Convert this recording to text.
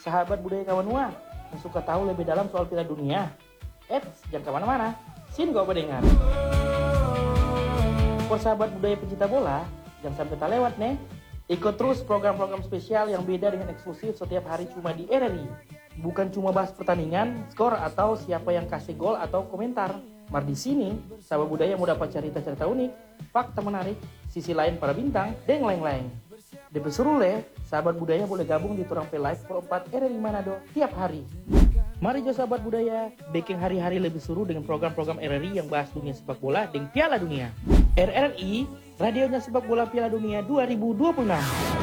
sahabat budaya Kawanua yang suka tahu lebih dalam soal Piala Dunia. Jangan kemana-mana, sini gua dengar. For sahabat budaya pecinta bola, jangan sampai tak lewat nih. Ikut terus program-program spesial yang beda dengan eksklusif setiap hari cuma di RRI. Bukan cuma bahas pertandingan, skor atau siapa yang kasih gol atau komentar. Mar di sini, sahabat budaya mau dapat cerita-cerita unik, fakta menarik, sisi lain para bintang, dan lain-lain. DP seru le, sahabat budaya boleh gabung di Turang Live Pro 4 RRI Manado tiap hari. Mari jo sahabat budaya, bikin hari-hari lebih seru dengan program-program RRI yang bahas dunia sepak bola dan Piala Dunia. RRI, radionya sepak bola Piala Dunia 2026.